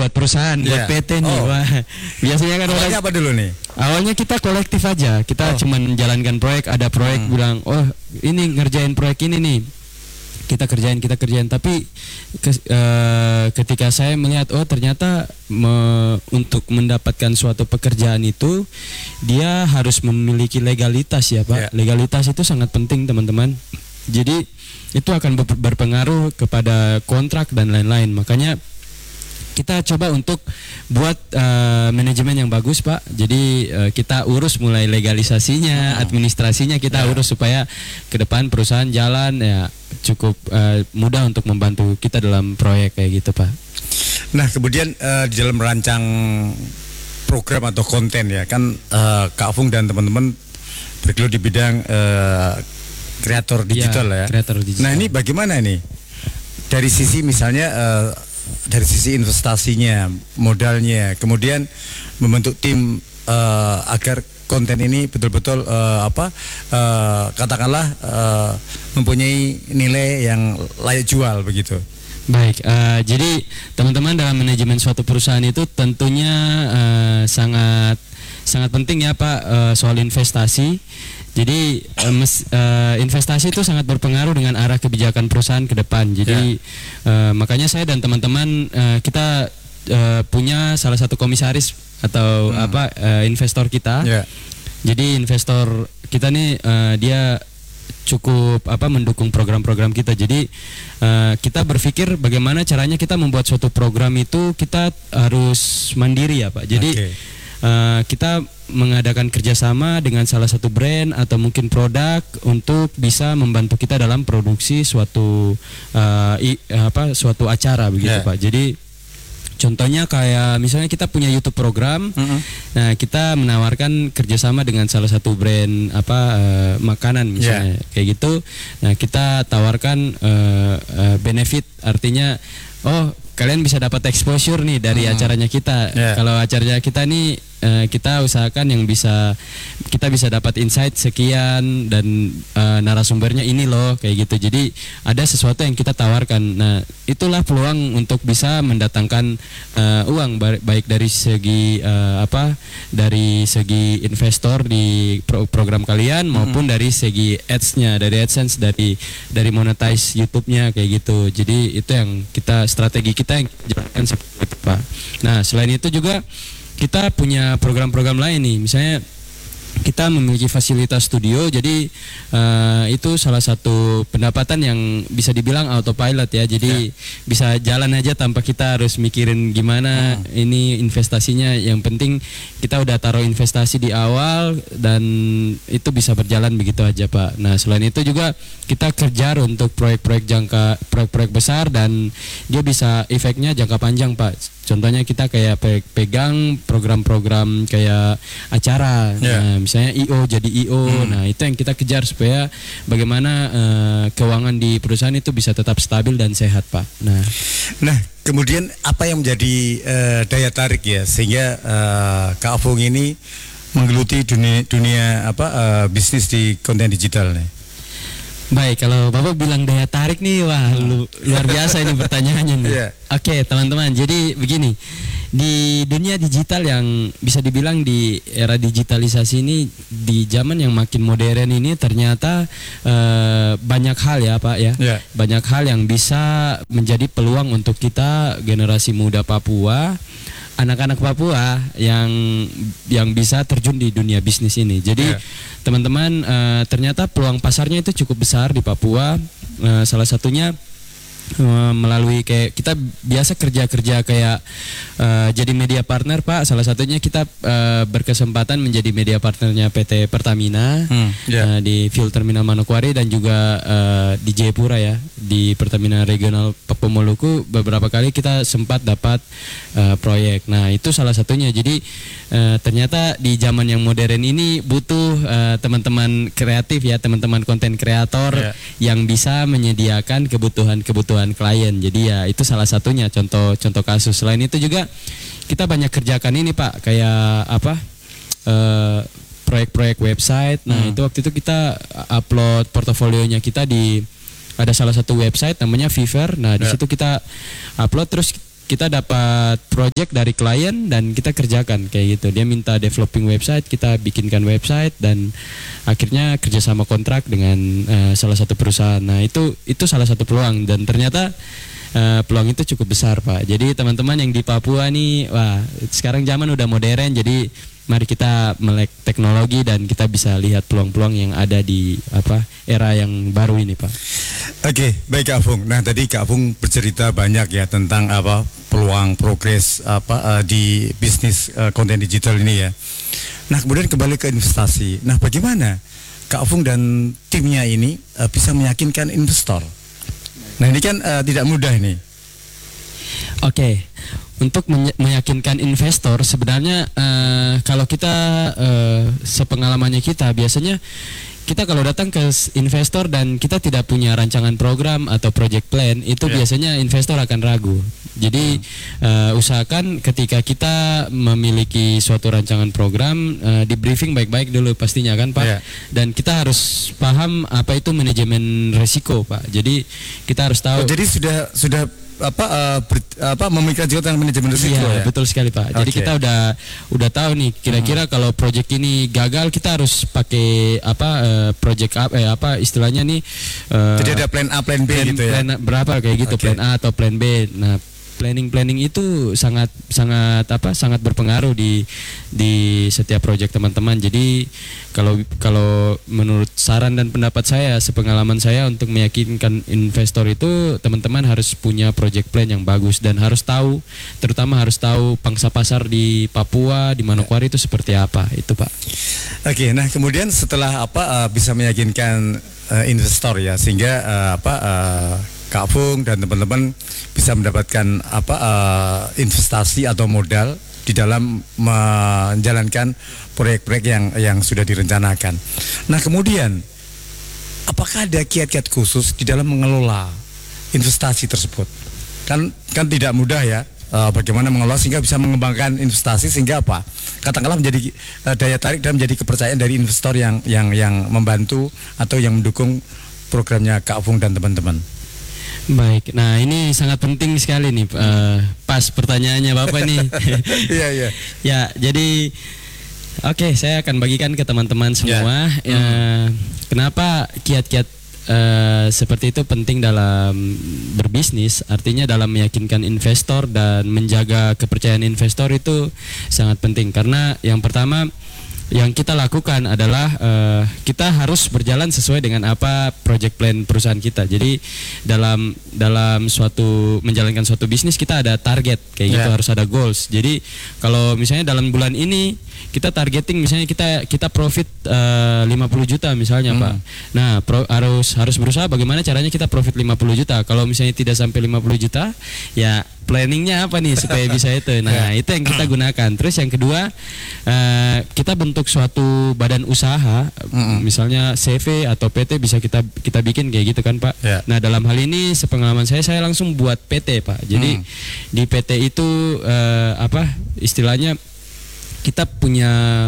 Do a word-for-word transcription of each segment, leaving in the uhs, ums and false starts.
buat perusahaan, yeah. buat P T nih. Oh. Wah, biasanya kan awalnya orang, apa dulu nih? awalnya kita kolektif aja, kita Oh. cuma menjalankan proyek, ada proyek Hmm. bilang, oh ini ngerjain proyek ini nih, kita kerjain kita kerjain. Tapi ke, uh, ketika saya melihat, oh ternyata me, untuk mendapatkan suatu pekerjaan itu dia harus memiliki legalitas ya Pak. Yeah. Legalitas itu sangat penting teman-teman. Jadi itu akan ber- berpengaruh kepada kontrak dan lain-lain. Makanya kita coba untuk buat uh, manajemen yang bagus Pak. Jadi uh, kita urus mulai legalisasinya, administrasinya kita Ya. urus supaya ke depan perusahaan jalan ya cukup uh, mudah untuk membantu kita dalam proyek kayak gitu Pak. Nah kemudian uh, di dalam merancang program atau konten ya kan uh, Kak Afung dan teman-teman bergelut di bidang uh, kreator digital ya. Kreator digital. Nah ini bagaimana nih dari sisi misalnya uh, dari sisi investasinya, modalnya, kemudian membentuk tim uh, agar konten ini betul-betul uh, apa uh, katakanlah uh, mempunyai nilai yang layak jual begitu. Baik, uh, jadi teman-teman dalam manajemen suatu perusahaan itu tentunya uh, sangat sangat penting ya Pak uh, soal investasi. Jadi uh, mes, uh, investasi itu sangat berpengaruh dengan arah kebijakan perusahaan ke depan. Jadi yeah. uh, makanya saya dan teman-teman uh, kita uh, punya salah satu komisaris atau hmm. apa uh, investor kita. Yeah. Jadi investor kita nih uh, dia cukup apa mendukung program-program kita. Jadi uh, kita berpikir bagaimana caranya kita membuat suatu program itu kita harus mandiri ya Pak. Jadi okay. Uh, kita mengadakan kerjasama dengan salah satu brand atau mungkin produk untuk bisa membantu kita dalam produksi suatu uh, i, apa suatu acara begitu yeah. Pak. Jadi contohnya kayak misalnya kita punya YouTube program, mm-hmm. nah kita menawarkan kerjasama dengan salah satu brand apa uh, makanan misalnya yeah. kayak gitu. Nah kita tawarkan uh, uh, benefit, artinya oh kalian bisa dapat exposure nih dari hmm. acaranya kita. Yeah. Kalau acaranya kita nih uh, kita usahakan yang bisa kita bisa dapat insight sekian dan uh, narasumbernya ini loh kayak gitu. Jadi ada sesuatu yang kita tawarkan. Nah itulah peluang untuk bisa mendatangkan uh, uang baik dari segi uh, apa dari segi investor di pro- program kalian maupun hmm. dari segi ads-nya, dari AdSense, dari dari monetize YouTube-nya kayak gitu. Jadi itu yang kita strategi kita yang jalankan seperti itu Pak. Nah selain itu juga kita punya program-program lain nih, misalnya kita memiliki fasilitas studio. Jadi uh, itu salah satu pendapatan yang bisa dibilang autopilot ya. Jadi yeah. bisa jalan aja tanpa kita harus mikirin gimana uh-huh. ini investasinya. Yang penting kita udah taruh investasi di awal dan itu bisa berjalan begitu aja Pak. Nah selain itu juga kita kejar untuk proyek-proyek jangka proyek-proyek besar dan dia bisa efeknya jangka panjang Pak. Contohnya kita kayak pegang program-program kayak acara, yeah. nah, misalnya I O jadi I O, hmm. nah itu yang kita kejar supaya bagaimana uh, keuangan di perusahaan itu bisa tetap stabil dan sehat Pak. Nah, nah kemudian apa yang menjadi uh, daya tarik ya sehingga uh, Kak Afung ini menggeluti dunia dunia apa uh, bisnis di konten digital nih? Baik, kalau Bapak bilang daya tarik nih, wah lu, luar biasa ini pertanyaannya nih. Yeah. Oke, teman-teman, jadi begini, di dunia digital yang bisa dibilang di era digitalisasi ini, di zaman yang makin modern ini ternyata uh, banyak hal ya Pak ya, yeah. banyak hal yang bisa menjadi peluang untuk kita generasi muda Papua, anak-anak Papua yang yang bisa terjun di dunia bisnis ini. Jadi yeah. teman-teman uh, ternyata peluang pasarnya itu cukup besar di Papua. Uh, salah satunya uh, melalui kayak kita biasa kerja-kerja kayak uh, jadi media partner Pak. Salah satunya kita uh, berkesempatan menjadi media partnernya P T Pertamina hmm, yeah. uh, di Fuel Terminal Manokwari dan juga uh, di Jayapura ya, di Pertamina Regional Papua Maluku. Beberapa kali kita sempat dapat uh, proyek. Nah itu salah satunya. Jadi uh, ternyata di zaman yang modern ini butuh uh, teman-teman kreatif ya, teman-teman konten kreator yeah. yang bisa menyediakan kebutuhan-kebutuhan klien. Jadi ya itu salah satunya contoh-contoh kasus. Selain itu juga kita banyak kerjakan ini Pak, kayak apa uh, proyek-proyek website. Nah hmm. itu waktu itu kita upload portofolionya kita di ada salah satu website namanya Fiverr. Nah di yeah. situ kita upload terus kita dapat project dari klien dan kita kerjakan kayak gitu. Dia minta developing website, kita bikinkan website dan akhirnya kerjasama kontrak dengan uh, salah satu perusahaan. Nah itu itu salah satu peluang dan ternyata Uh, peluang itu cukup besar Pak. Jadi teman-teman yang di Papua nih, wah sekarang zaman udah modern, jadi mari kita melek teknologi dan kita bisa lihat peluang-peluang yang ada di apa era yang baru ini Pak. Oke, baik Kak Afung. Nah tadi Kak Afung bercerita banyak ya tentang apa peluang progres apa uh, di bisnis uh, konten digital ini ya. Nah kemudian kembali ke investasi. Nah bagaimana Kak Afung dan timnya ini uh, bisa meyakinkan investor? Nah ini kan uh, tidak mudah ini. Oke, untuk meyakinkan investor sebenarnya uh, kalau kita uh, sepengalamannya kita biasanya kita kalau datang ke investor dan kita tidak punya rancangan program atau project plan itu yeah. biasanya investor akan ragu. Jadi hmm. uh, usahakan ketika kita memiliki suatu rancangan program uh, di briefing baik-baik dulu pastinya kan Pak. Yeah. Dan kita harus paham apa itu manajemen risiko Pak. Jadi kita harus tahu. Oh, jadi sudah sudah apa uh, ber, apa memikirkan juga tentang manajemen risiko iya, ya? Betul sekali Pak. Jadi okay. kita udah udah tahu nih kira-kira uh-huh. kalau proyek ini gagal kita harus pakai apa uh, project apa eh, apa istilahnya nih uh, jadi ada plan A, plan B plan, gitu ya. Plan berapa kayak gitu, okay. plan A atau plan B. Nah, planning-planning itu sangat sangat apa sangat berpengaruh di di setiap proyek teman-teman. Jadi kalau kalau menurut saran dan pendapat saya, sepengalaman saya untuk meyakinkan investor itu teman-teman harus punya project plan yang bagus dan harus tahu, terutama harus tahu pangsa pasar di Papua, di Manokwari itu seperti apa itu Pak. Oke, nah kemudian setelah apa uh, bisa meyakinkan uh, investor ya sehingga uh, apa uh, Kak Afung dan teman-teman bisa mendapatkan apa uh, investasi atau modal di dalam menjalankan proyek-proyek yang yang sudah direncanakan. Nah kemudian apakah ada kiat-kiat khusus di dalam mengelola investasi tersebut? Kan kan tidak mudah ya uh, bagaimana mengelola sehingga bisa mengembangkan investasi sehingga apa? Katakanlah menjadi uh, daya tarik dan menjadi kepercayaan dari investor yang yang yang membantu atau yang mendukung programnya Kak Afung dan teman-teman. Baik, nah ini sangat penting sekali nih uh, pas pertanyaannya Bapak nih. Iya iya. Ya, jadi oke, okay, saya akan bagikan ke teman-teman semua. Yeah. Ya, mm. Kenapa kiat-kiat uh, seperti itu penting dalam berbisnis? Artinya dalam meyakinkan investor dan menjaga kepercayaan investor itu sangat penting. Karena yang pertama yang kita lakukan adalah uh, kita harus berjalan sesuai dengan apa project plan perusahaan kita. Jadi dalam dalam suatu menjalankan suatu bisnis kita ada target kayak yeah. gitu, harus ada goals. Jadi kalau misalnya dalam bulan ini kita targeting misalnya kita kita profit uh, lima puluh juta misalnya hmm. Pak. Nah, pro, harus harus berusaha bagaimana caranya kita profit lima puluh juta. Kalau misalnya tidak sampai lima puluh juta, ya planningnya apa nih supaya bisa itu. Nah, itu yang kita gunakan. Terus yang kedua, uh, kita bentuk suatu badan usaha, mm-hmm. misalnya C V atau P T bisa kita kita bikin kayak gitu kan Pak. Yeah. Nah, dalam hal ini sepengalaman saya saya langsung buat P T Pak. Jadi mm. di P T itu uh, apa istilahnya kita punya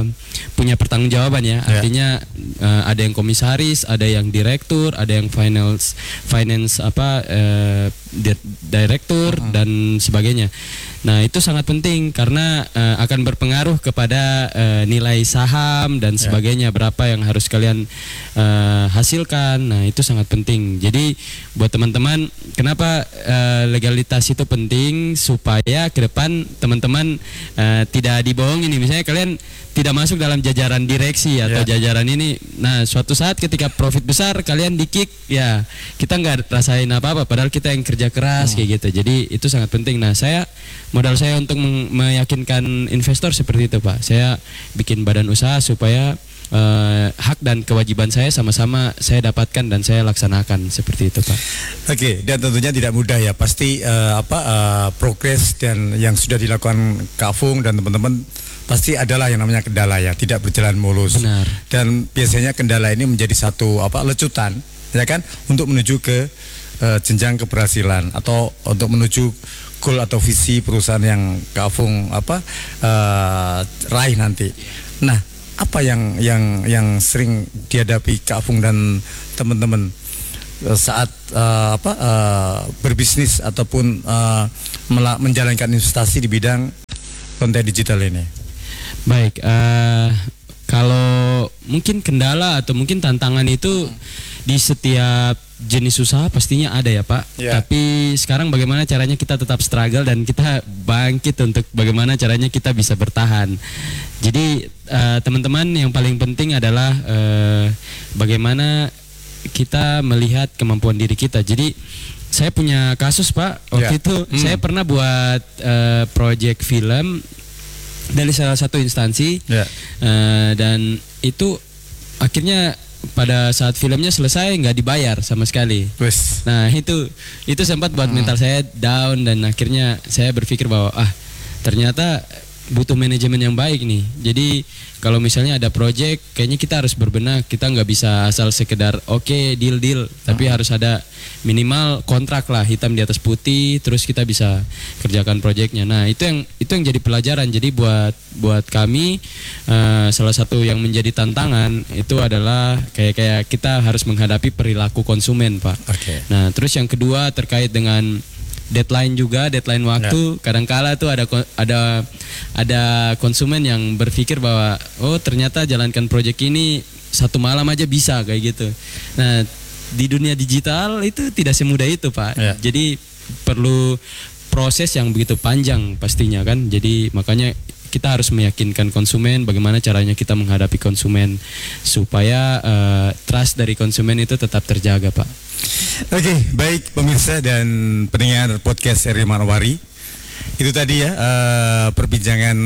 punya pertanggungjawaban ya. Yeah. Artinya uh, ada yang komisaris, ada yang direktur, ada yang finance finance apa uh, direktur uh-huh. dan sebagainya. Nah, itu sangat penting karena uh, akan berpengaruh kepada uh, nilai saham dan sebagainya, yeah. berapa yang harus kalian uh, hasilkan. Nah, itu sangat penting. Jadi buat teman-teman, kenapa uh, legalitas itu penting supaya ke depan teman-teman uh, tidak dibohongin nih. Misalnya kalian tidak masuk dalam jajaran direksi atau yeah. jajaran ini. Nah, suatu saat ketika profit besar kalian di-kick, ya kita nggak rasain apa-apa. Padahal kita yang kerja keras hmm. kayak gitu. Jadi itu sangat penting. Nah, saya modal saya untuk meyakinkan investor seperti itu Pak. Saya bikin badan usaha supaya uh, hak dan kewajiban saya sama-sama saya dapatkan dan saya laksanakan seperti itu Pak. Oke, dan tentunya tidak mudah ya. Pasti uh, apa uh, progres dan yang sudah dilakukan Kak Afung dan teman-teman pasti adalah yang namanya kendala ya, tidak berjalan mulus. Benar. Dan biasanya kendala ini menjadi satu apa lecutan, ya kan, untuk menuju ke uh, jenjang keberhasilan atau untuk menuju goal atau visi perusahaan yang Kak Afung apa uh, raih nanti. Nah, apa yang yang yang sering dihadapi Kak Afung dan teman-teman uh, saat uh, apa uh, berbisnis ataupun uh, mela- menjalankan investasi di bidang konten digital ini? Baik, uh, kalau mungkin kendala atau mungkin tantangan itu di setiap jenis usaha pastinya ada ya Pak. Yeah. Tapi sekarang bagaimana caranya kita tetap struggle dan kita bangkit untuk bagaimana caranya kita bisa bertahan. Jadi uh, teman-teman, yang paling penting adalah uh, bagaimana kita melihat kemampuan diri kita. Jadi saya punya kasus Pak, waktu Yeah. itu hmm. saya pernah buat uh, project film dari salah satu instansi, Yeah. uh, dan itu akhirnya pada saat filmnya selesai nggak dibayar sama sekali. Wes. Nah itu itu sempat buat Hmm. mental saya down, dan akhirnya saya berpikir bahwa ah ternyata butuh manajemen yang baik nih. Jadi kalau misalnya ada project, kayaknya kita harus berbenah. Kita nggak bisa asal sekedar oke okay, deal deal, tapi harus ada minimal kontrak lah, hitam di atas putih. Terus kita bisa kerjakan projectnya. Nah itu yang itu yang jadi pelajaran. Jadi buat buat kami uh, salah satu yang menjadi tantangan itu adalah kayak kayak kita harus menghadapi perilaku konsumen Pak. Oke. Nah terus yang kedua terkait dengan deadline juga, deadline waktu. Kadangkala tuh ada ko- ada ada konsumen yang berpikir bahwa oh ternyata jalankan proyek ini satu malam aja bisa kayak gitu. Nah di dunia digital itu tidak semudah itu Pak. Ya. Jadi perlu proses yang begitu panjang pastinya kan. Jadi makanya kita harus meyakinkan konsumen bagaimana caranya kita menghadapi konsumen supaya uh, trust dari konsumen itu tetap terjaga Pak. Oke, baik pemirsa dan pendengar podcast R I Manowari. Itu tadi ya uh, perbincangan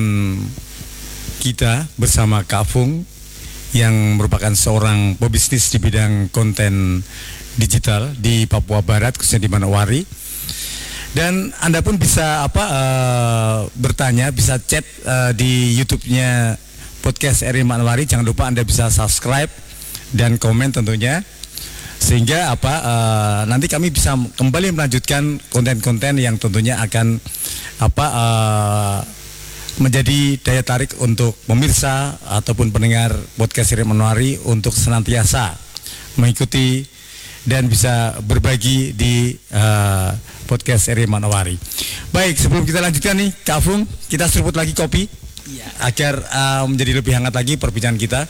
kita bersama Kak Fung yang merupakan seorang pebisnis di bidang konten digital di Papua Barat, khususnya di Manowari. Dan Anda pun bisa apa uh, bertanya, bisa chat uh, di YouTube-nya podcast R I Manowari. Jangan lupa Anda bisa subscribe dan komen tentunya, sehingga apa uh, nanti kami bisa kembali melanjutkan konten-konten yang tentunya akan apa uh, menjadi daya tarik untuk pemirsa ataupun pendengar podcast R I Manowari untuk senantiasa mengikuti dan bisa berbagi di uh, podcast R I Manowari. Baik, sebelum kita lanjutkan nih Kak Fung, kita seruput lagi kopi Iya. agar uh, menjadi lebih hangat lagi perbincangan kita.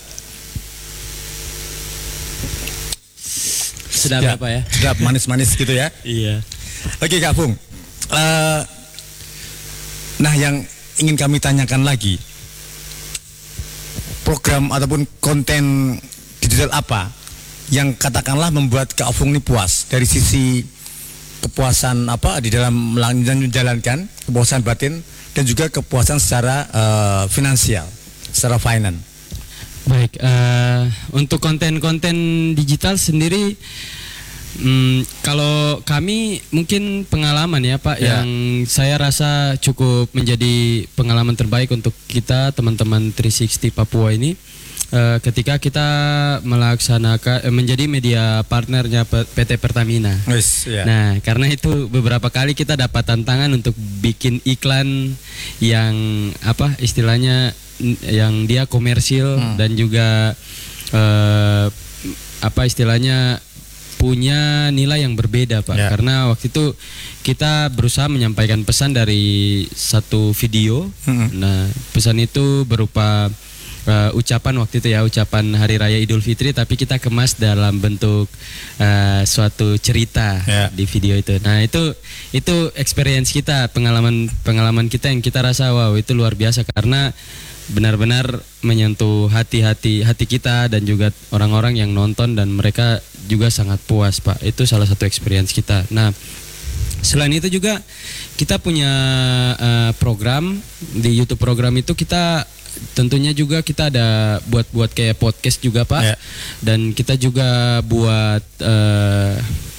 Sedap Ya, apa ya? sedap manis-manis gitu ya. Iya. Oke Kak Fung, uh, nah yang ingin kami tanyakan lagi, program ataupun konten digital apa yang katakanlah membuat Kak Fung ini puas dari sisi kepuasan apa di dalam menjalankan, kepuasan batin dan juga kepuasan secara uh, finansial, secara finance. Baik, uh, untuk konten-konten digital sendiri, hmm, kalau kami mungkin pengalaman ya Pak, Ya. yang saya rasa cukup menjadi pengalaman terbaik untuk kita teman-teman tiga enam nol Papua ini, uh, ketika kita melaksanakan uh, menjadi media partnernya P T Pertamina. Yes, ya. Nah, karena itu beberapa kali kita dapat tantangan untuk bikin iklan yang apa istilahnya n- yang dia komersil Hmm. dan juga eh, apa istilahnya punya nilai yang berbeda Pak. Ya. Karena waktu itu kita berusaha menyampaikan pesan dari satu video. Mm-mm. Nah, pesan itu berupa uh, ucapan waktu itu ya, ucapan Hari Raya Idul Fitri, tapi kita kemas dalam bentuk uh, suatu cerita Ya. di video itu. Nah itu itu experience kita, pengalaman pengalaman kita yang kita rasa wow itu luar biasa karena benar-benar menyentuh hati-hati hati kita dan juga orang-orang yang nonton, dan mereka juga sangat puas Pak. Itu salah satu experience kita. Nah selain itu juga kita punya uh, program di YouTube. Program itu kita tentunya juga kita ada buat-buat kayak podcast juga Pak. Ya. Dan kita juga buat uh,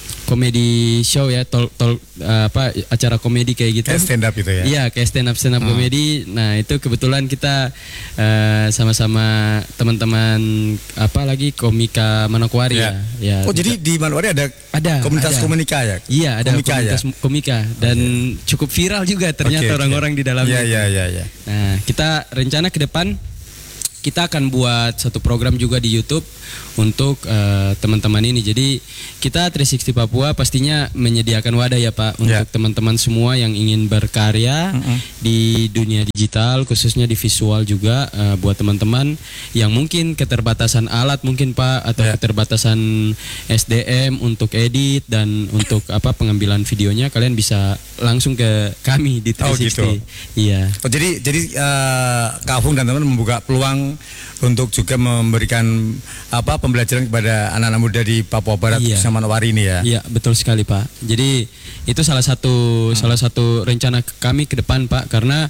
komedi show ya, tol, tol, uh, apa acara komedi kayak gitu. Kayak stand up gitu ya. Iya, kayak stand up stand up Hmm. komedi. Nah itu kebetulan kita uh, sama-sama teman-teman apa lagi komika Manokwari Ya. ya. Ya, Oh jadi di Manowari ada ada komunitas ada. komika ya? Iya, ada Komika ya? komunitas komika dan cukup viral juga ternyata Oke, oke. orang-orang di dalamnya. Iya iya iya. Ya. Nah, kita rencana ke depan kita akan buat satu program juga di YouTube untuk uh, teman-teman ini. Jadi kita tiga enam nol Papua pastinya menyediakan wadah ya Pak untuk Ya. teman-teman semua yang ingin berkarya Mm-mm. di dunia digital, khususnya di visual juga, uh, buat teman-teman yang mungkin keterbatasan alat mungkin Pak, atau Ya. keterbatasan S D M untuk edit dan untuk apa pengambilan videonya, kalian bisa langsung ke kami di tiga Oh, enam nol. gitu. Iya. Oh, jadi jadi uh, Kak Afung dan teman membuka peluang untuk juga memberikan apa pembelajaran kepada anak-anak muda di Papua Barat, Iya. khususnya Manokwari ini ya. Iya, betul sekali Pak. Jadi itu salah satu Hmm. salah satu rencana kami ke depan Pak, karena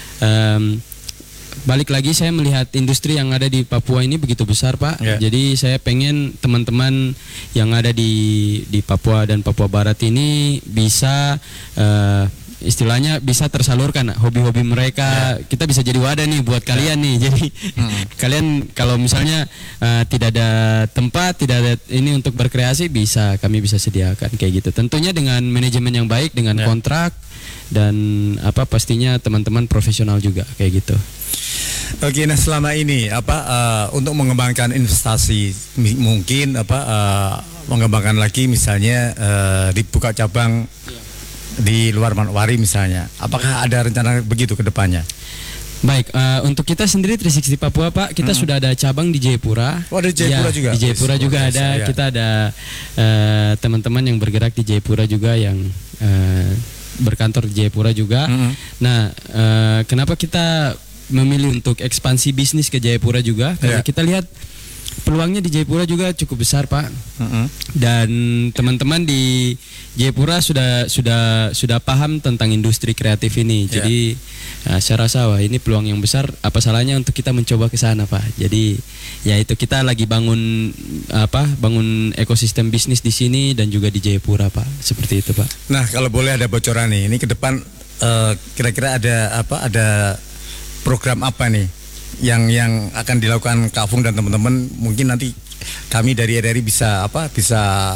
em, balik lagi saya melihat industri yang ada di Papua ini begitu besar Pak. Ya. Jadi saya pengen teman-teman yang ada di di Papua dan Papua Barat ini bisa eh, istilahnya bisa tersalurkan hobi-hobi mereka. Kita bisa jadi wadah nih buat kalian nih. Jadi kalian kalau misalnya eh, tidak ada tempat, tidak ada ini untuk berkreasi, bisa kami bisa sediakan kayak gitu. Tentunya dengan manajemen yang baik, dengan Ya. kontrak dan apa pastinya teman-teman profesional juga kayak gitu. Oke, nah selama ini apa uh, untuk mengembangkan investasi mi- mungkin apa uh, mengembangkan lagi misalnya uh, dibuka cabang di luar Manokwari misalnya. Apakah ada rencana begitu ke depannya? Baik, eh, untuk kita sendiri tiga enam nol Papua Pak, kita sudah ada cabang di Jayapura. Oh, ada di Jayapura Ya, juga? Di Jayapura Wis, juga luar ada. biasa, ya. Kita ada eh, teman-teman yang bergerak di Jayapura juga, yang eh, berkantor di Jayapura juga. Mm-mm. Nah, eh, kenapa kita memilih untuk ekspansi bisnis ke Jayapura juga? Karena Ya. kita lihat peluangnya di Jayapura juga cukup besar Pak. Mm-mm. Dan teman-teman di Jayapura sudah sudah sudah paham tentang industri kreatif ini. Ya. Jadi uh, saya rasa wah ini peluang yang besar. Apa salahnya untuk kita mencoba ke sana Pak? Jadi ya itu kita lagi bangun apa bangun ekosistem bisnis di sini dan juga di Jayapura Pak. Seperti itu Pak. Nah, kalau boleh ada bocoran nih, ini ke depan eh, kira-kira ada apa? Ada program apa nih yang yang akan dilakukan Kak Afung dan teman-teman? Mungkin nanti kami dari R R I bisa apa? Bisa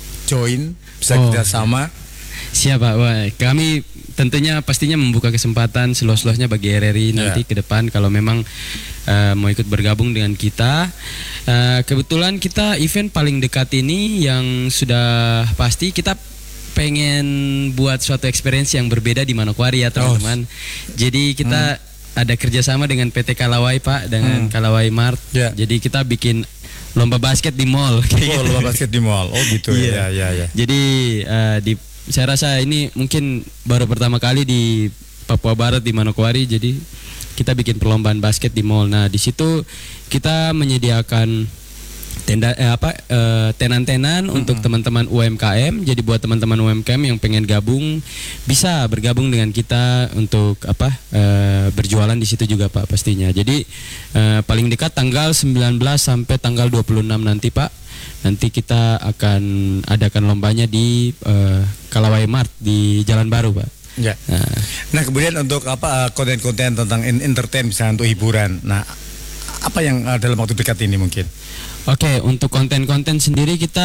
join, bisa Oh, kerjasama. Siap Pak. Wah, kami tentunya pastinya membuka kesempatan seluas-luasnya bagi R R I nanti Ya. ke depan kalau memang uh, mau ikut bergabung dengan kita. Uh, kebetulan kita event paling dekat ini yang sudah pasti kita pengen buat suatu experience yang berbeda di Manokwari ya teman-teman. Jadi kita ada kerjasama dengan P T Kalawai Pak, dengan Hmm. Kalawai Mart. Ya. Jadi kita bikin lomba basket di mall. kayak Oh, gitu. lomba basket di mall. Oh, gitu ya. Iya. Ya, ya, ya. Jadi eh, di saya rasa ini mungkin baru pertama kali di Papua Barat di Manokwari. Jadi kita bikin perlombaan basket di mall. Nah, di situ kita menyediakan tenda eh, apa eh, tenan-tenan untuk teman-teman U M K M. Jadi buat teman-teman U M K M yang pengen gabung bisa bergabung dengan kita untuk apa eh, berjualan di situ juga Pak pastinya. Jadi eh, paling dekat tanggal sembilan belas sampai tanggal dua puluh enam nanti Pak. Nanti kita akan adakan lombanya di eh, Kalawai Mart di Jalan Baru Pak. Ya. Nah, Nah, kemudian untuk apa eh, konten-konten tentang in- entertain misalnya untuk hiburan. Nah, apa yang eh, dalam waktu dekat ini mungkin? Oke, untuk konten-konten sendiri kita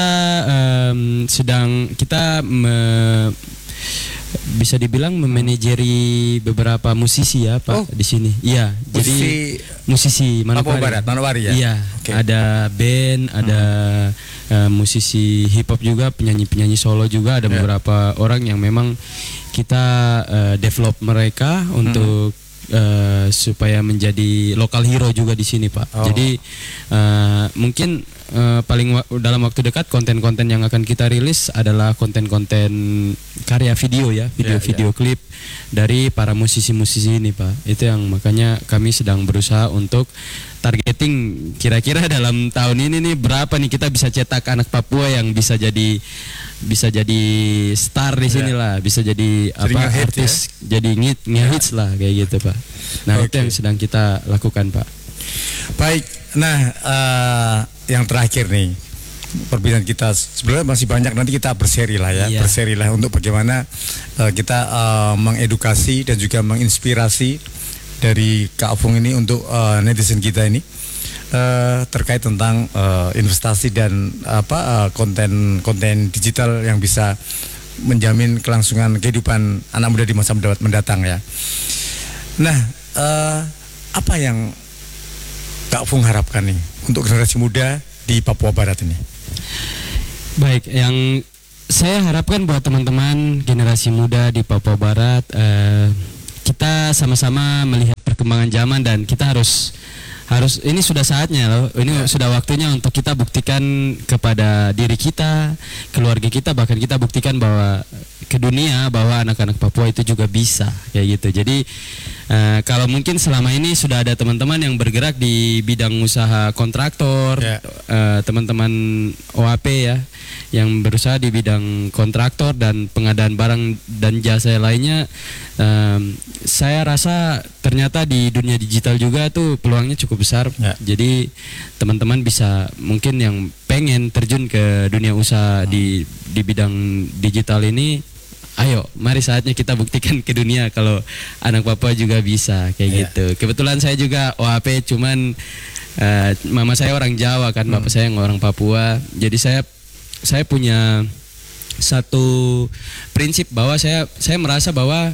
em, sedang kita me- bisa dibilang memanajeri beberapa musisi ya Pak Oh. di sini. Iya, jadi Musisi musisi Papua Manokwari. Barat, Manokwari ya? Iya, Oke. ada band, ada eh, musisi hip hop juga, penyanyi-penyanyi solo juga, ada Ya. beberapa orang yang memang kita eh, develop mereka untuk eh, supaya menjadi lokal hero juga di sini Pak. Oh. Jadi eh, mungkin eh, paling wa- dalam waktu dekat konten-konten yang akan kita rilis adalah konten-konten karya video ya, video-video klip dari para musisi-musisi ini Pak. Itu yang makanya kami sedang berusaha untuk targeting kira-kira dalam tahun ini nih berapa nih kita bisa cetak anak Papua yang bisa jadi bisa jadi star di sini lah, bisa jadi Jadi apa nge-hit artis, jadi ngit ngehits lah kayak gitu Pak. Nah itu Oke. yang sedang kita lakukan Pak. Baik, nah eh, yang terakhir nih perbincangan kita sebenarnya masih banyak, nanti kita berseri lah ya, Iya. berseri lah untuk bagaimana eh, kita eh, mengedukasi dan juga menginspirasi dari Kak Afung ini untuk eh, netizen kita ini eh, terkait tentang eh, investasi dan apa eh, konten konten digital yang bisa menjamin kelangsungan kehidupan anak muda di masa mendatang ya. Nah, eh, apa yang Kak Fung harapkan nih untuk generasi muda di Papua Barat ini? Baik, yang saya harapkan buat teman-teman generasi muda di Papua Barat, eh, kita sama-sama melihat perkembangan zaman dan kita harus harus ini sudah saatnya loh, ini ya. Sudah waktunya untuk kita buktikan kepada diri kita, keluarga kita, bahkan kita buktikan bahwa ke dunia bahwa anak-anak Papua itu juga bisa kayak gitu. Jadi uh, kalau mungkin selama ini sudah ada teman-teman yang bergerak di bidang usaha kontraktor, ya. uh, teman-teman O A P ya, yang berusaha di bidang kontraktor dan pengadaan barang dan jasa lainnya, um, saya rasa ternyata di dunia digital juga tuh peluangnya cukup besar. Ya. Jadi teman-teman bisa mungkin yang pengen terjun ke dunia usaha hmm. di di bidang digital ini, ayo mari saatnya kita buktikan ke dunia kalau anak Papua juga bisa kayak yeah. gitu. Kebetulan saya juga O A P, cuman uh, mama saya orang Jawa kan, hmm. bapak saya orang Papua. Jadi saya saya punya satu prinsip bahwa saya saya merasa bahwa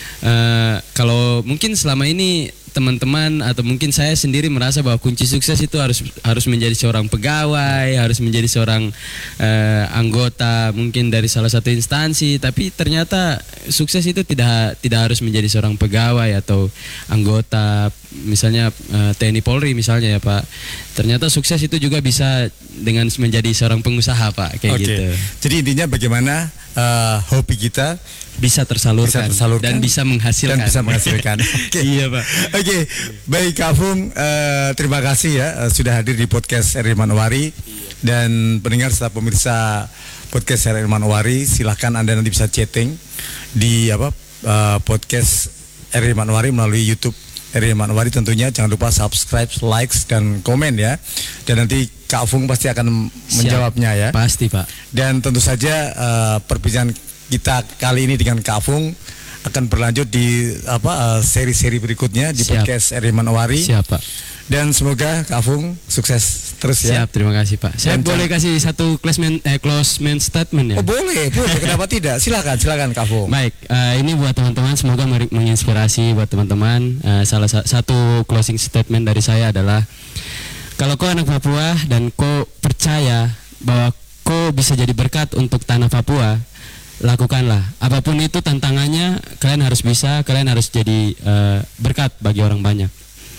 uh, kalau mungkin selama ini teman-teman atau mungkin saya sendiri merasa bahwa kunci sukses itu harus harus menjadi seorang pegawai, harus menjadi seorang uh, anggota mungkin dari salah satu instansi, tapi ternyata sukses itu tidak tidak harus menjadi seorang pegawai atau anggota misalnya uh, T N I Polri misalnya ya Pak. Ternyata sukses itu juga bisa dengan menjadi seorang pengusaha Pak kayak okay. gitu. Jadi intinya bagaimana uh, hobi kita bisa tersalurkan, bisa tersalurkan dan bisa menghasilkan. Dan bisa menghasilkan. Okay. Iya Pak. Oke, okay. Baik Kak Fung, uh, terima kasih ya uh, sudah hadir di podcast R R I Manowari. Iya. Dan pendengar serta pemirsa podcast R R I Manowari, silahkan Anda nanti bisa chatting di apa uh, podcast R R I Manowari melalui YouTube R R I Manowari. Tentunya jangan lupa subscribe, likes dan komen ya. Dan nanti Kak Fung pasti akan menjawabnya ya. Pasti Pak. Dan tentu saja uh, perbincangan kita kali ini dengan Kak Fung akan berlanjut di apa uh, seri-seri berikutnya di Siap. podcast R R I Manowari. Siap Pak. Dan semoga Kak Fung sukses terus ya. Siap, terima kasih Pak. Saya Dan boleh kasih satu closing eh, closing statement ya? Oh boleh, boleh. Kenapa tidak? Silakan, silakan Kak Fung. Baik, uh, ini buat teman-teman semoga menginspirasi buat teman-teman. Uh, salah sa satu closing statement dari saya adalah kalau kau anak Papua dan kau percaya bahwa kau bisa jadi berkat untuk tanah Papua, lakukanlah. Apapun itu tantangannya, kalian harus bisa, kalian harus jadi uh, berkat bagi orang banyak.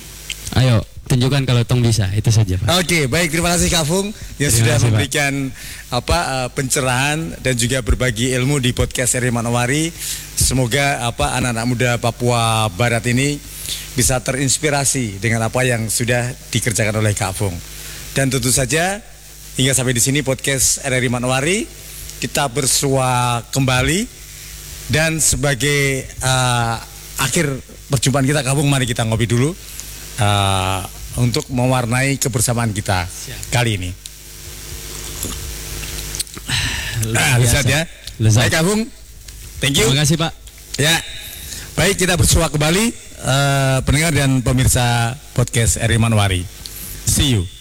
Ayo, tunjukkan kalau tong bisa. Itu saja Pak. Oke, okay, baik, terima kasih Kak Fung yang terima sudah kasih, memberikan Pak. apa uh, pencerahan dan juga berbagi ilmu di podcast R R I Manowari. Semoga apa anak-anak muda Papua Barat ini bisa terinspirasi dengan apa yang sudah dikerjakan oleh Kak Fung. Dan tentu saja hingga sampai di sini podcast R R I Manowari. Kita bersua kembali dan sebagai uh, akhir perjumpaan kita Kak Fung, mari kita ngopi dulu uh, untuk mewarnai kebersamaan kita Siap. kali ini. Nah, lezat ya. Lezat. Baik Kak Fung, thank you. Terima kasih Pak. Ya, baik, kita bersua kembali uh, pendengar dan pemirsa podcast R R I Manowari. See you.